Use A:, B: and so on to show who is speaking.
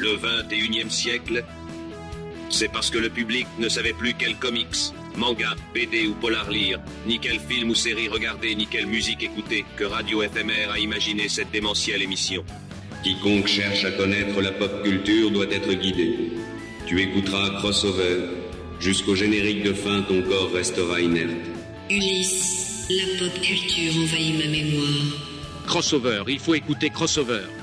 A: le 21e siècle, c'est parce que le public ne savait plus quel comics, manga, BD ou polar lire, ni quel film ou série regarder, ni quelle musique écouter, que Radio FMR a imaginé cette démentielle émission.
B: Quiconque cherche à connaître la pop culture doit être guidé. Tu écouteras Crossover. Jusqu'au générique de fin, ton corps restera inerte.
C: Ulysse, la pop culture envahit ma mémoire.
A: Crossover, il faut écouter Crossover.